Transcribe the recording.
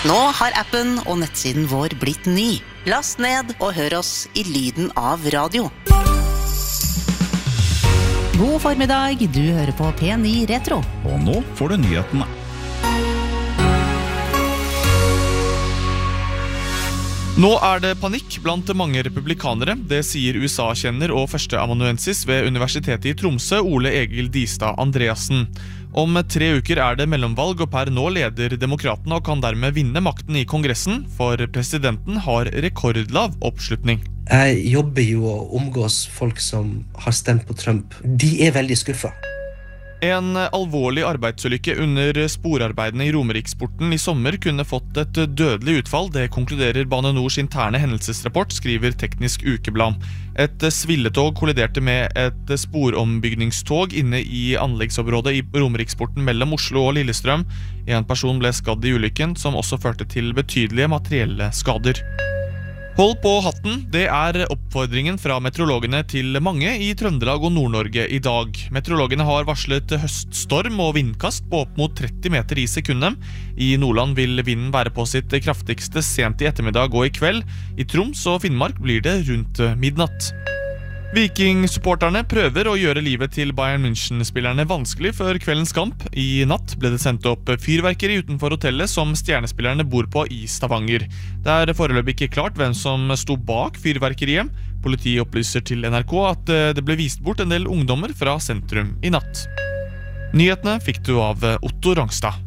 Nå har appen og nettsiden vår blitt ny. Last ned og hør oss i lyden av radio. God formiddag, du hører på P9 Retro. Og nå får du nyhetene. Nå det panikk blant mange republikanere, det sier USA-kjenner og førsteamanuensis ved Universitetet i Tromsø, Ole Egil Distad Andreassen. Om 3 uker det mellomvalg, og per nå leder demokratene og kan dermed vinne makten i kongressen, for presidenten har rekordlav oppslutning. Jeg jobber jo og omgås folk som har stemt på Trump. De veldig skuffet. En alvorlig arbeidsulykke under sporarbeidene i Romeriksporten i sommer kunne fått et dødelig utfall. Det konkluderer Bane Nors interne hendelsesrapport, skriver Teknisk Ukeblad. Et svilletog kolliderte med et sporombygningstog inne i anleggsområdet i Romeriksporten mellom Oslo og Lillestrøm. En person ble skadd i ulykken, som også førte til betydelige materielle skader. Hold på hatten, det oppfordringen fra meteorologene til mange i Trøndelag og Nord-Norge i dag. Meteorologene har varslet høststorm og vindkast på opp mot 30 meter i sekundet. I Nordland vil vinden være på sitt kraftigste sent i ettermiddag og i kveld. I Troms og Finnmark blir det rundt midnatt. Viking-supporterne prøver å gjøre livet til Bayern München-spillerne vanskelig før kveldens kamp. I natt ble det sendt opp fyrverkeri utenfor hotellet som stjernespillerne bor på i Stavanger. Det foreløpig ikke klart hvem som sto bak fyrverkeriet. Politiet opplyser til NRK at det ble vist bort en del ungdommer fra sentrum i natt. Nyhetene fikk du av Otto Rangstad.